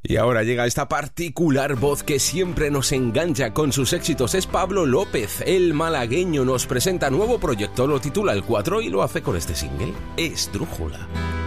Y ahora llega esta particular voz que siempre nos engancha con sus éxitos. Es Pablo López, el malagueño. Nos presenta nuevo proyecto, lo titula El 4 y lo hace con este single, Esdrújula.